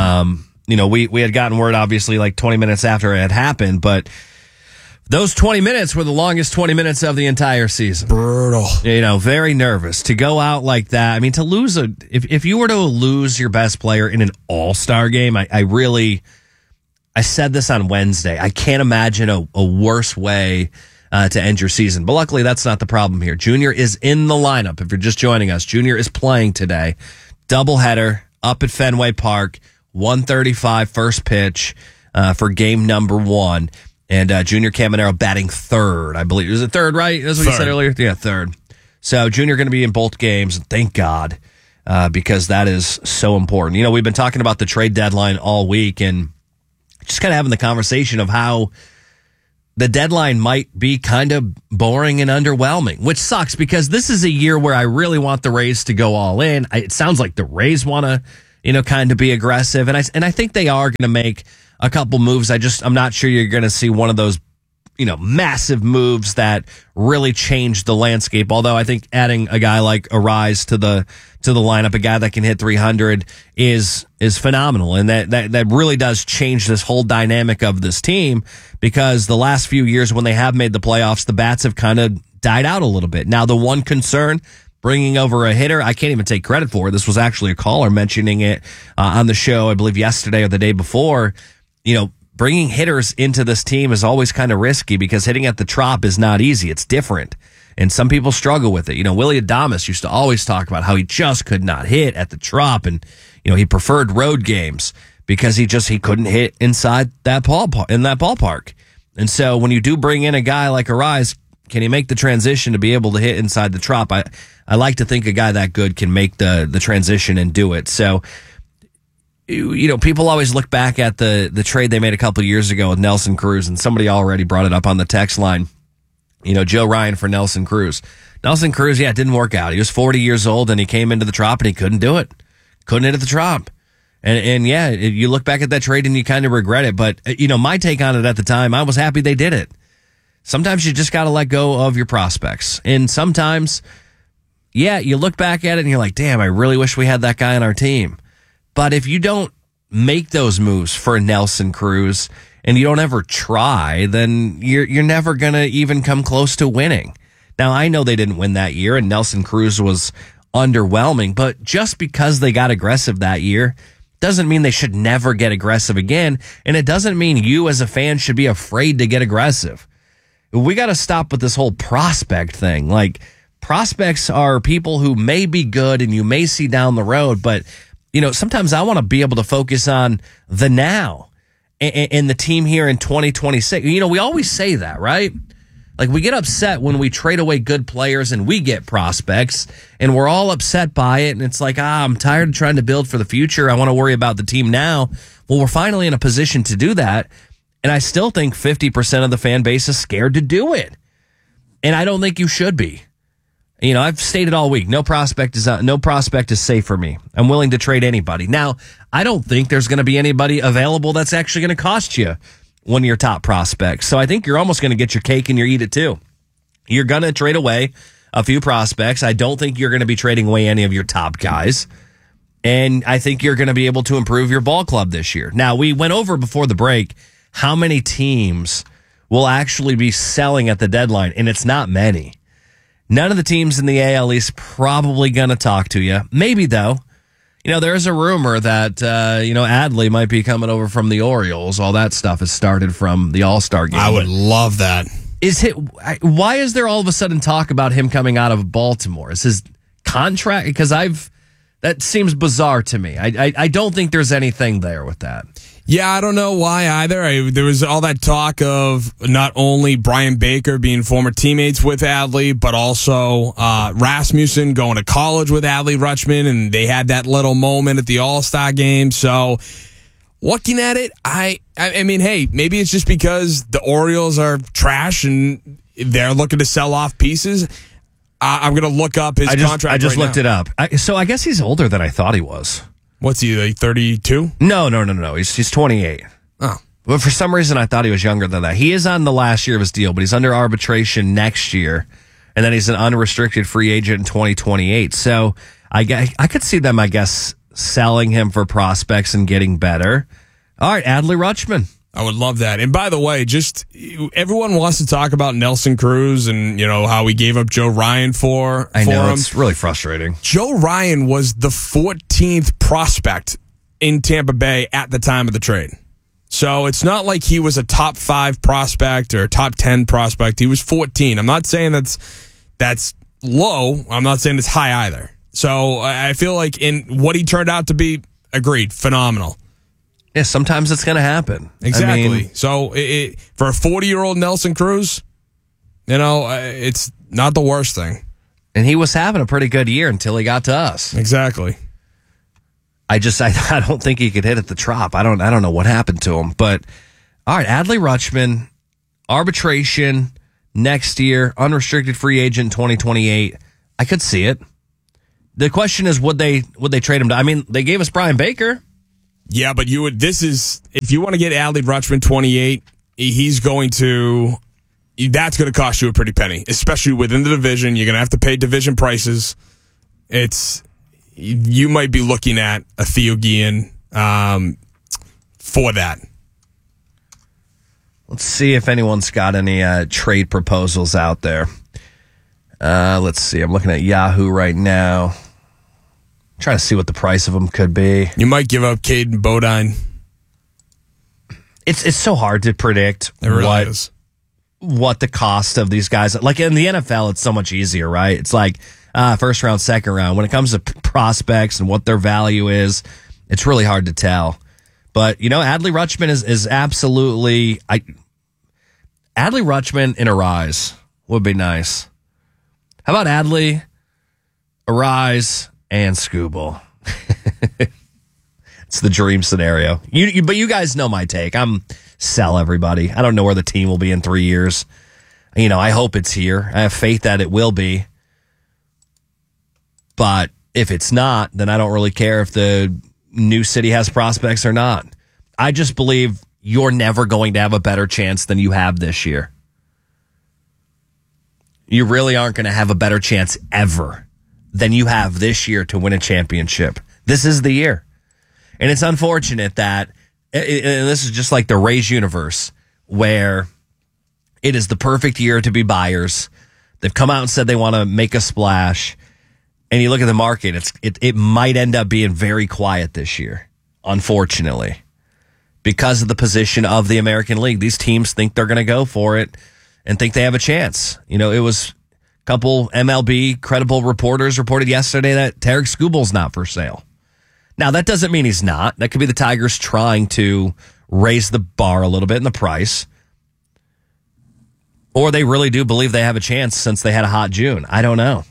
Speaker 27: We had gotten word, obviously, like 20 minutes after it had happened, but those 20 minutes were the longest 20 minutes of the entire season.
Speaker 1: Brutal.
Speaker 27: Very nervous to go out like that. I mean, to lose if you were to lose your best player in an all-star game, I said this on Wednesday. I can't imagine a worse way to end your season. But luckily, that's not the problem here. Junior is in the lineup. If you're just joining us, Junior is playing today. Doubleheader up at Fenway Park, 1:35 first pitch for game number 1. And Junior Caminero batting third, I believe. Is it third, right? That's what you said earlier? Yeah, third. So Junior going to be in both games. Thank God, because that is so important. We've been talking about the trade deadline all week and just kind of having the conversation of how the deadline might be kind of boring and underwhelming, which sucks because this is a year where I really want the Rays to go all in. It sounds like the Rays want to, kind of be aggressive. And I think they are going to make a couple moves. I'm not sure you're going to see one of those, massive moves that really change the landscape. Although I think adding a guy like Arise to the lineup, a guy that can hit 300 is phenomenal. And that really does change this whole dynamic of this team because the last few years when they have made the playoffs, the bats have kind of died out a little bit. Now, the one concern, bringing over a hitter, I can't even take credit for it. This was actually a caller mentioning it on the show, I believe yesterday or the day before. Bringing hitters into this team is always kind of risky because hitting at the Trop is not easy. It's different. And some people struggle with it. Willie Adames used to always talk about how he just could not hit at the Trop, and he preferred road games because he couldn't hit inside that ballpark. And so when you do bring in a guy like Arraez, can he make the transition to be able to hit inside the Trop? I like to think a guy that good can make the transition and do it. So, people always look back at the trade they made a couple of years ago with Nelson Cruz, and somebody already brought it up on the text line. Joe Ryan for Nelson Cruz. Nelson Cruz, it didn't work out. He was 40 years old, and he came into the Trop, and he couldn't do it. Couldn't hit at the Trop. And you look back at that trade, and you kind of regret it. But, my take on it at the time, I was happy they did it. Sometimes you just got to let go of your prospects. And sometimes, you look back at it, and you're like, damn, I really wish we had that guy on our team. But if you don't make those moves for Nelson Cruz, and you don't ever try, then you're never going to even come close to winning. Now, I know they didn't win that year, and Nelson Cruz was underwhelming, but just because they got aggressive that year doesn't mean they should never get aggressive again, and it doesn't mean you as a fan should be afraid to get aggressive. We got to stop with this whole prospect thing. Like, prospects are people who may be good and you may see down the road, but, sometimes I want to be able to focus on the now. And the team here in 2026. We always say that, right? Like, we get upset when we trade away good players and we get prospects, and we're all upset by it. And it's like, I'm tired of trying to build for the future. I want to worry about the team now. Well, we're finally in a position to do that. And I still think 50% of the fan base is scared to do it. And I don't think you should be. I've stated all week, no prospect is safe for me. I'm willing to trade anybody. Now, I don't think there's going to be anybody available that's actually going to cost you one of your top prospects. So I think you're almost going to get your cake and you eat it too. You're going to trade away a few prospects. I don't think you're going to be trading away any of your top guys. And I think you're going to be able to improve your ball club this year. Now, we went over before the break how many teams will actually be selling at the deadline, and it's not many. None of the teams in the AL East probably going to talk to you. Maybe, though. There's a rumor that, Adley might be coming over from the Orioles. All that stuff has started from the All-Star game.
Speaker 1: I would love that.
Speaker 27: Why is there all of a sudden talk about him coming out of Baltimore? Is his contract? Because that seems bizarre to me. I don't think there's anything there with that.
Speaker 1: Yeah, I don't know why either. There was all that talk of not only Brian Baker being former teammates with Adley, but also Rasmussen going to college with Adley Rutschman, and they had that little moment at the All-Star game. So, looking at it, I mean, hey, maybe it's just because the Orioles are trash and they're looking to sell off pieces. I'm going to look up his contract.
Speaker 27: I just looked it up. So I guess he's older than I thought he was.
Speaker 1: What's he, like 32?
Speaker 27: No. He's 28.
Speaker 1: Oh.
Speaker 27: But for some reason, I thought he was younger than that. He is on the last year of his deal, but he's under arbitration next year. And then he's an unrestricted free agent in 2028. So I could see them, I guess, selling him for prospects and getting better. All right, Adley Rutschman.
Speaker 1: I would love that. And by the way, just everyone wants to talk about Nelson Cruz and, how we gave up Joe Ryan for him.
Speaker 27: It's really frustrating.
Speaker 1: Joe Ryan was the 14th prospect in Tampa Bay at the time of the trade. So it's not like he was a top 5 prospect or a top 10 prospect. He was 14. I'm not saying that's low. I'm not saying it's high either. So I feel like in what he turned out to be, agreed, phenomenal.
Speaker 27: Yeah, sometimes it's going to happen.
Speaker 1: Exactly. So for a 40-year-old Nelson Cruz, it's not the worst thing.
Speaker 27: And he was having a pretty good year until he got to us.
Speaker 1: Exactly.
Speaker 27: I don't think he could hit at the Trop. I don't know what happened to him. But all right, Adley Rutschman, arbitration next year, unrestricted free agent 2028. I could see it. The question is, would they trade him to? I mean, they gave us Brian Baker.
Speaker 1: Yeah, but if you want to get Adley Rutschman 28, that's going to cost you a pretty penny, especially within the division. You're going to have to pay division prices. You might be looking at a Theo Guillen for that.
Speaker 27: Let's see if anyone's got any trade proposals out there. Let's see. I'm looking at Yahoo right now. Trying to see what the price of them could be.
Speaker 1: You might give up Caden Bodine.
Speaker 27: It's so hard to predict
Speaker 1: it really is.
Speaker 27: what the cost of these guys. Like in the NFL, it's so much easier, right? It's like first round, second round. When it comes to prospects and what their value is, it's really hard to tell. But, Adley Rutschman is absolutely... Adley Rutschman in Arise would be nice. How about Adley, Arise, and Skubal? It's the dream scenario. But you guys know my take. I'm sell everybody. I don't know where the team will be in 3 years. I hope it's here. I have faith that it will be. But if it's not, then I don't really care if the new city has prospects or not. I just believe you're never going to have a better chance than you have this year. You really aren't going to have a better chance ever than you have this year to win a championship. This is the year. And it's unfortunate that, and this is just like the Rays universe, where it is the perfect year to be buyers. They've come out and said they want to make a splash. And you look at the market, it might end up being very quiet this year, unfortunately, because of the position of the American League. These teams think they're going to go for it and think they have a chance. It was a couple MLB credible reporters reported yesterday that Tarik Skubal's not for sale. Now, that doesn't mean he's not. That could be the Tigers trying to raise the bar a little bit in the price. Or they really do believe they have a chance since they had a hot June. I don't know.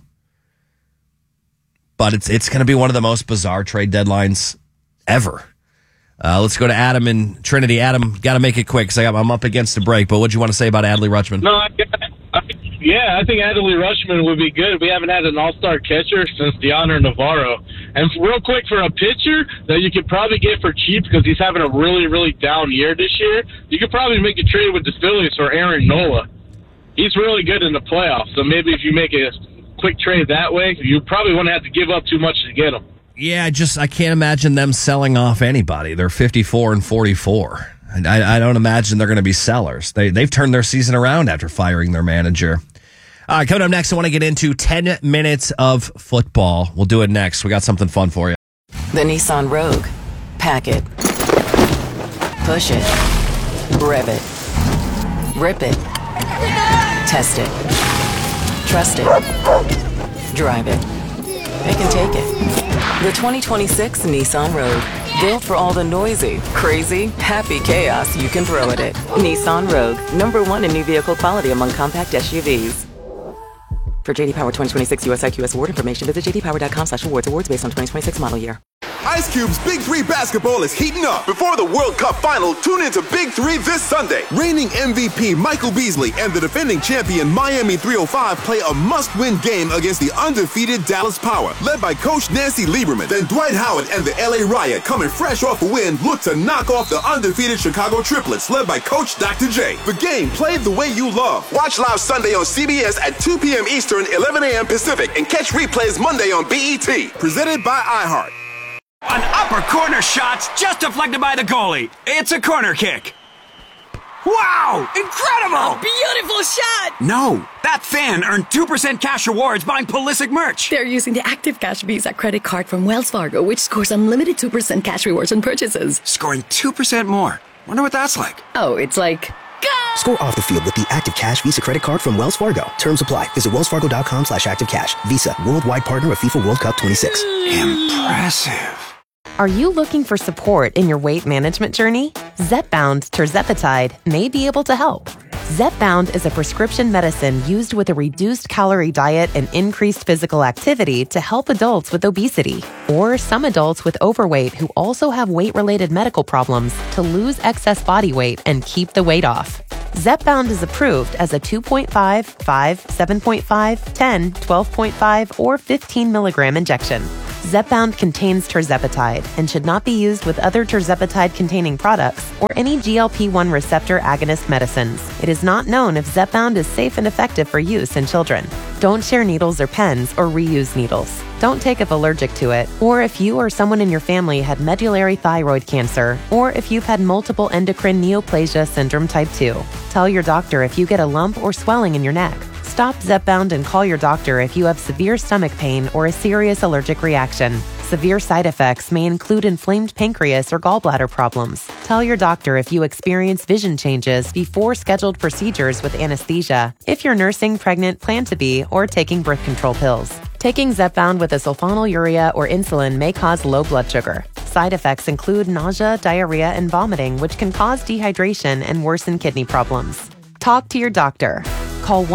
Speaker 27: But it's going to be one of the most bizarre trade deadlines ever. Let's go to Adam in Trinity. Adam, got to make it quick because I'm up against a break. But what do you want to say about Adley Rutschman?
Speaker 9: No, I think Adley Rutschman would be good. We haven't had an all-star catcher since Deoner Navarro. And real quick, for a pitcher that you could probably get for cheap because he's having a really, really down year this year, you could probably make a trade with the Phillies for Aaron Nola. He's really good in the playoffs. So maybe if you make a quick trade that way, you probably wouldn't have to give up too much to get him.
Speaker 27: Yeah, I can't imagine them selling off anybody. They're 54 and 44. I don't imagine they're going to be sellers. They've turned their season around after firing their manager. All right, coming up next, I want to get into 10 minutes of football. We'll do it next. We got something fun for you.
Speaker 8: The Nissan Rogue. Pack it. Push it. Rev it. Rip it. Test it. Trust it. Drive it. It can take it. The 2026 Nissan Rogue. Built for all the noisy, crazy, happy chaos you can throw at it. Nissan Rogue. #1 in new vehicle quality among compact SUVs. For JD Power 2026 US IQS award information, visit jdpower.com/awards. Awards based on 2026 model year.
Speaker 5: Ice Cube's Big 3 basketball is heating up. Before the World Cup final, tune into Big 3 this Sunday. Reigning MVP Michael Beasley and the defending champion Miami 305 play a must-win game against the undefeated Dallas Power, led by Coach Nancy Lieberman. Then Dwight Howard and the LA Riot, coming fresh off a win, look to knock off the undefeated Chicago Triplets, led by Coach Dr. J. The game played the way you love. Watch live Sunday on CBS at 2 p.m. Eastern, 11 a.m. Pacific, and catch replays Monday on BET. Presented by iHeart.
Speaker 6: An upper corner shot's just deflected by the goalie. It's a corner kick. Wow! Incredible!
Speaker 8: Beautiful shot!
Speaker 6: No, that fan earned 2% cash rewards buying Pulisic merch.
Speaker 8: They're using the Active Cash Visa credit card from Wells Fargo, which scores unlimited 2% cash rewards on purchases.
Speaker 6: Scoring 2% more. Wonder what that's like.
Speaker 8: Oh, it's like...
Speaker 22: Score off the field with the Active Cash Visa credit card from Wells Fargo. Terms apply. Visit wellsfargo.com/activecash. Visa, worldwide partner of FIFA World Cup 26.
Speaker 6: Impressive.
Speaker 4: Are you looking for support in your weight management journey? Zepbound Tirzepatide may be able to help. Zepbound is a prescription medicine used with a reduced calorie diet and increased physical activity to help adults with obesity, or some adults with overweight who also have weight-related medical problems to lose excess body weight and keep the weight off. Zepbound is approved as a 2.5, 5, 7.5, 10, 12.5, or 15 milligram injection. Zepbound contains tirzepatide and should not be used with other tirzepatide-containing products or any GLP-1 receptor agonist medicines. It is not known if Zepbound is safe and effective for use in children. Don't share needles or pens or reuse needles. Don't take if allergic to it, or if you or someone in your family had medullary thyroid cancer, or if you've had multiple endocrine neoplasia syndrome type 2. Tell your doctor if you get a lump or swelling in your neck. Stop Zepbound and call your doctor if you have severe stomach pain or a serious allergic reaction. Severe side effects may include inflamed pancreas or gallbladder problems. Tell your doctor if you experience vision changes before scheduled procedures with anesthesia, if you're nursing, pregnant, plan to be, or taking birth control pills. Taking Zepbound with a sulfonylurea or insulin may cause low blood sugar. Side effects include nausea, diarrhea, and vomiting, which can cause dehydration and worsen kidney problems. Talk to your doctor. Call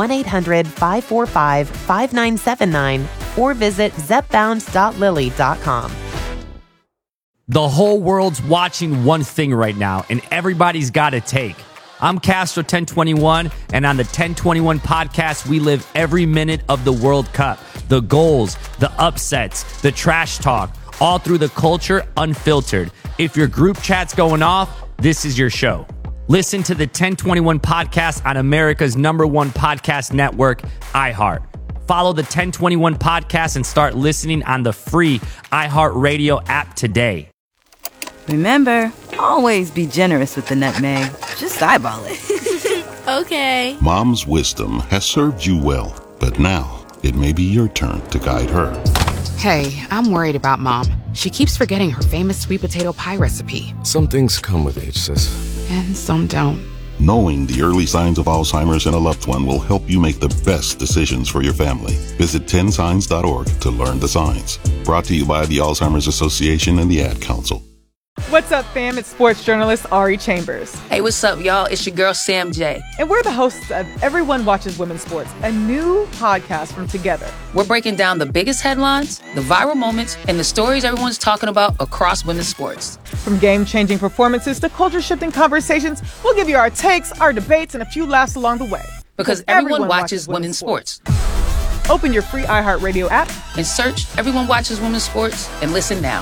Speaker 4: 1-800-545-5979 or visit zepbound.lilly.com.
Speaker 11: The whole world's watching one thing right now, and everybody's got a take. I'm Castro 1021, and on the 1021 podcast, we live every minute of the World Cup. The goals, the upsets, the trash talk, all through the culture unfiltered. If your group chat's going off, this is your show. Listen to the 1021 podcast on America's #1 podcast network, iHeart. Follow the 1021 podcast and start listening on the free iHeartRadio app today.
Speaker 12: Remember, always be generous with the nutmeg. Just eyeball it.
Speaker 13: Okay.
Speaker 14: Mom's wisdom has served you well, but now it may be your turn to guide her.
Speaker 15: Hey, I'm worried about Mom. She keeps forgetting her famous sweet potato pie recipe.
Speaker 16: Some things come with age, sis.
Speaker 15: And some don't.
Speaker 14: Knowing the early signs of Alzheimer's in a loved one will help you make the best decisions for your family. Visit 10signs.org to learn the signs. Brought to you by the Alzheimer's Association and the Ad Council.
Speaker 17: What's up, fam? It's sports journalist Ari Chambers.
Speaker 18: Hey, what's up, y'all? It's your girl, Sam J.
Speaker 17: And we're the hosts of Everyone Watches Women's Sports, a new podcast from Together.
Speaker 18: We're breaking down the biggest headlines, the viral moments, and the stories everyone's talking about across women's sports.
Speaker 17: From game-changing performances to culture-shifting conversations, we'll give you our takes, our debates, and a few laughs along the way.
Speaker 18: Because everyone watches women's sports.
Speaker 17: Open your free iHeartRadio app
Speaker 18: and search Everyone Watches Women's Sports and listen now.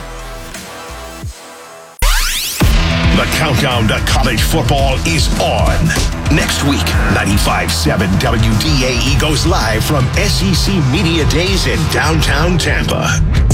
Speaker 26: The countdown to college football is on. Next week, 95.7 WDAE goes live from SEC Media Days in downtown Tampa.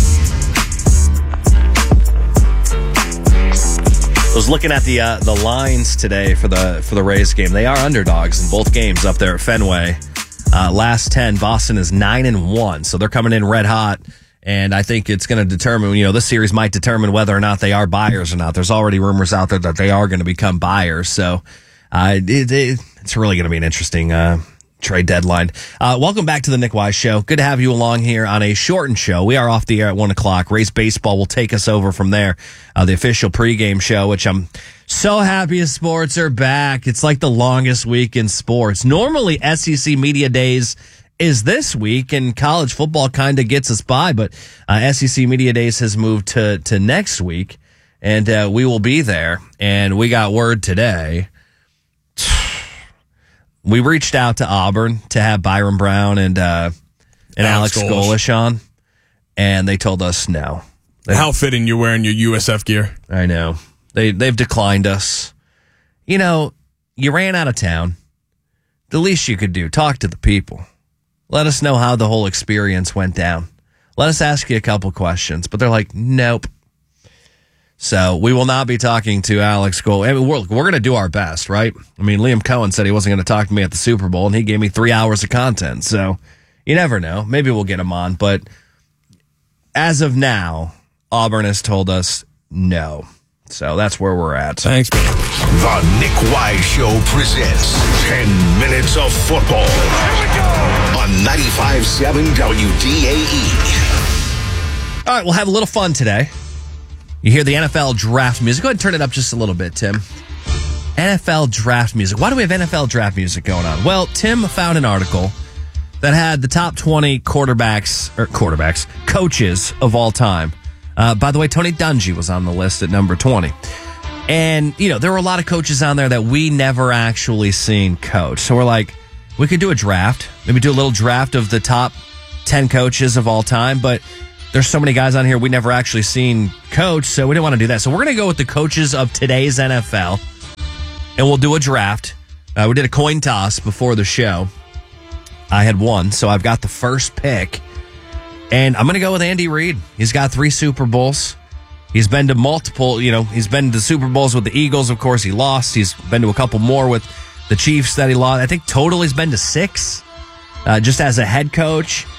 Speaker 27: I was looking at the lines today for the Rays game. They are underdogs in both games up there at Fenway. Last 10, Boston is 9-1, so they're coming in red hot. And I think it's going to determine, this series might determine whether or not they are buyers or not. There's already rumors out there that they are going to become buyers. So it's really going to be an interesting trade deadline. Welcome back to the Nick Wise Show. Good to have you along here on a shortened show. We are off the air at 1 o'clock. Rays Baseball will take us over from there. The official pregame show, which I'm so happy sports are back. It's like the longest week in sports. Normally, SEC Media Days is this week, and college football kind of gets us by, but SEC Media Days has moved to next week, and we will be there. And we got word today. We reached out to Auburn to have Byron Brown and Alex Golesh on, and they told us no.
Speaker 1: How fitting you're wearing your USF gear.
Speaker 27: I know. They've declined us. You ran out of town. The least you could do, talk to the people. Let us know how the whole experience went down. Let us ask you a couple questions. But they're like, nope. So we will not be talking to Alex Golesh. I mean, we're going to do our best, right? I mean, Liam Cohen said he wasn't going to talk to me at the Super Bowl, and he gave me 3 hours of content. So you never know. Maybe we'll get him on. But as of now, Auburn has told us no. So that's where we're at.
Speaker 1: Thanks, man.
Speaker 26: The Nick Wise Show presents 10 Minutes of Football on 95.7 WDAE.
Speaker 27: All right, we'll have a little fun today. You hear the NFL draft music. Go ahead and turn it up just a little bit, Tim. NFL draft music. Why do we have NFL draft music going on? Well, Tim found an article that had the top 20 coaches of all time. By the way, Tony Dungy was on the list at number 20. And, there were a lot of coaches on there that we never actually seen coach. So we're like, we could do a draft, maybe do a little draft of the top 10 coaches of all time. But there's so many guys on here we never actually seen coach, so we didn't want to do that. So we're going to go with the coaches of today's NFL, and we'll do a draft. We did a coin toss before the show. I had won, so I've got the first pick. And I'm going to go with Andy Reid. He's got 3 Super Bowls. He's been to multiple, he's been to Super Bowls with the Eagles. Of course, he lost. He's been to a couple more with the Chiefs that he lost. I think total he's been to 6 just as a head coach.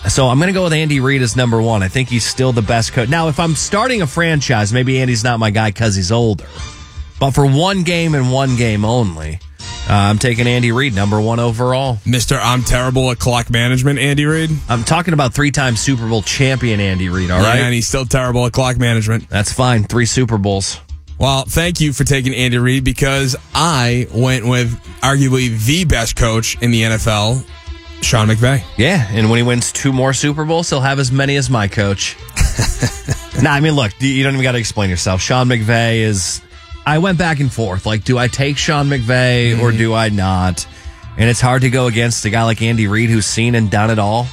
Speaker 27: So I'm going to go with Andy Reid as number one. I think he's still the best coach. Now, if I'm starting a franchise, maybe Andy's not my guy because he's older. But for one game and one game only, I'm taking Andy Reid, number one overall.
Speaker 1: Mr. I'm terrible at clock management, Andy Reid.
Speaker 27: I'm talking about 3-time Super Bowl champion Andy Reid, all right?
Speaker 1: Yeah, and he's still terrible at clock management.
Speaker 27: That's fine. 3 Super Bowls.
Speaker 1: Well, thank you for taking Andy Reid because I went with arguably the best coach in the NFL, Sean McVay.
Speaker 27: Yeah, and when he wins 2 more Super Bowls, he'll have as many as my coach. Nah, I mean, look, you don't even got to explain yourself. Sean McVay is... I went back and forth. Like, do I take Sean McVay or do I not? And it's hard to go against a guy like Andy Reid who's seen and done it all.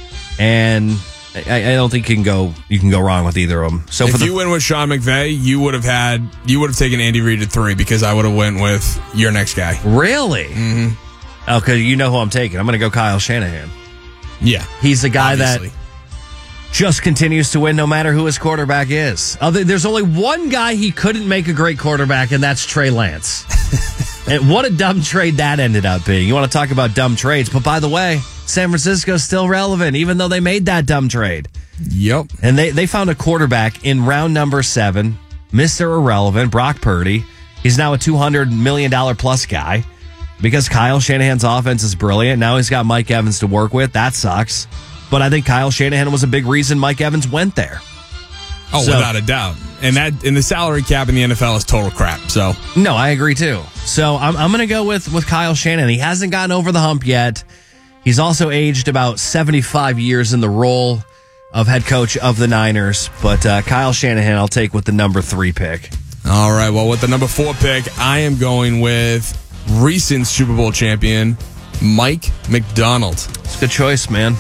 Speaker 27: And I don't think you can go wrong with either of them. So
Speaker 1: if you win with Sean McVay, you would have taken Andy Reid at 3 because I would have went with your next guy.
Speaker 27: Really? Mm-hmm. Oh, because you know who I'm taking. I'm going to go Kyle Shanahan.
Speaker 1: Yeah.
Speaker 27: He's the guy
Speaker 1: obviously.
Speaker 27: that just continues to win no matter who his quarterback is. There's only one guy he couldn't make a great quarterback, and that's Trey Lance. And what a dumb trade that ended up being. You want to talk about dumb trades. But by the way, San Francisco's still relevant, even though they made that dumb trade.
Speaker 1: Yep.
Speaker 27: And they found a quarterback in round number 7, Mr. Irrelevant, Brock Purdy. He's now a $200 million plus guy because Kyle Shanahan's offense is brilliant. Now he's got Mike Evans to work with. That sucks. But I think Kyle Shanahan was a big reason Mike Evans went there.
Speaker 1: Oh, without a doubt. And the salary cap in the NFL is total crap. So
Speaker 27: no, I agree too. So I'm going to go with Kyle Shanahan. He hasn't gotten over the hump yet. He's also aged about 75 years in the role of head coach of the Niners. But Kyle Shanahan, I'll take with the number 3 pick.
Speaker 1: All right. Well, with the number 4 pick, I am going with recent Super Bowl champion Mike Macdonald.
Speaker 27: It's a good choice, man.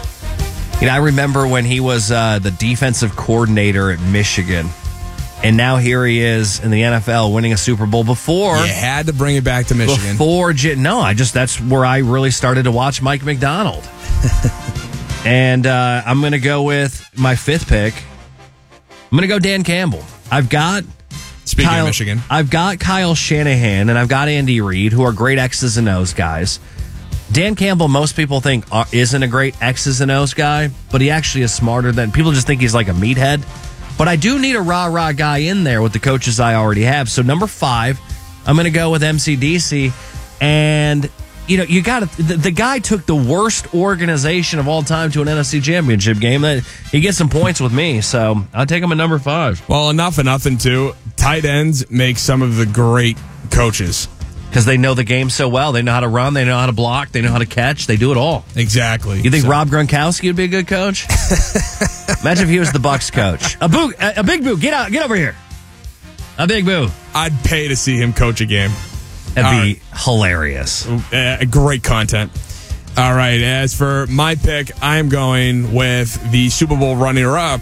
Speaker 27: You know, I remember when he was the defensive coordinator at Michigan, and now here he is in the NFL winning a Super Bowl before.
Speaker 1: You had to bring it back to Michigan.
Speaker 27: That's where I really started to watch Mike Macdonald. And I'm going to go with my 5th pick. I'm going to go Dan Campbell.
Speaker 1: Speaking of Michigan,
Speaker 27: I've got Kyle Shanahan and I've got Andy Reid, who are great X's and O's guys. Dan Campbell, most people think isn't a great X's and O's guy, but he actually is smarter than people just think he's like a meathead. But I do need a rah-rah guy in there with the coaches I already have. So number 5, I'm going to go with MCDC. And, you know, the guy took the worst organization of all time to an NFC Championship game. He gets some points with me, so I'll take him at number 5.
Speaker 1: Well, enough of nothing, too. Tight ends make some of the great coaches.
Speaker 27: Because they know the game so well. They know how to run. They know how to block. They know how to catch. They do it all.
Speaker 1: Exactly.
Speaker 27: You think Rob Gronkowski would be a good coach? Imagine if he was the Bucs coach. A big boo. Get over here. A big boo.
Speaker 1: I'd pay to see him coach a game.
Speaker 27: That'd be hilarious.
Speaker 1: Great content. All right. As for my pick, I am going with the Super Bowl runner-up,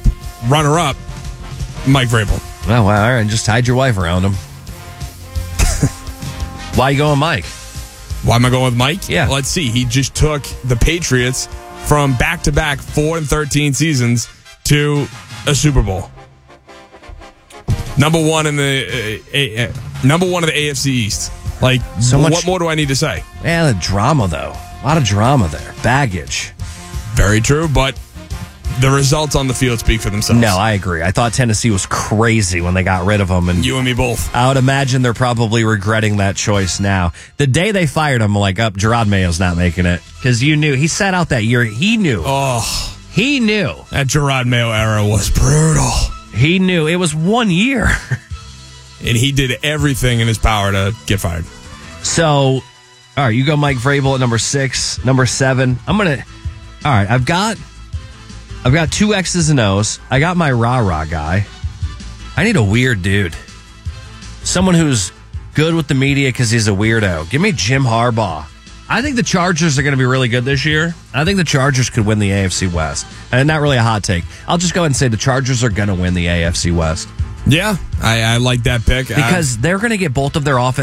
Speaker 1: Mike Vrabel.
Speaker 27: Oh, wow. All right. Just tied your wife around him. Why are you going Mike?
Speaker 1: Why am I going with Mike?
Speaker 27: Yeah.
Speaker 1: Let's see. He just took the Patriots from back-to-back 4-13 seasons to a Super Bowl. Number one of the AFC East. Like, what more do I need to say?
Speaker 27: Yeah, the drama, though. A lot of drama there. Baggage.
Speaker 1: Very true, but the results on the field speak for themselves.
Speaker 27: No, I agree. I thought Tennessee was crazy when they got rid of him. And
Speaker 1: you and me both.
Speaker 27: I would imagine they're probably regretting that choice now. The day they fired him, Gerard Mayo's not making it. Because you knew. He sat out that year. He knew.
Speaker 1: Oh.
Speaker 27: He knew.
Speaker 1: That Gerard Mayo era was brutal.
Speaker 27: He knew. It was 1 year.
Speaker 1: And he did everything in his power to get fired.
Speaker 27: So, all right, you go Mike Vrabel at number 6. Number 7. All right, I've got 2 X's and O's. I got my rah-rah guy. I need a weird dude. Someone who's good with the media because he's a weirdo. Give me Jim Harbaugh. I think the Chargers are going to be really good this year. I think the Chargers could win the AFC West. And not really a hot take. I'll just go ahead and say the Chargers are going to win the AFC West.
Speaker 1: Yeah, I like that pick.
Speaker 27: Because they're going to get both of their offense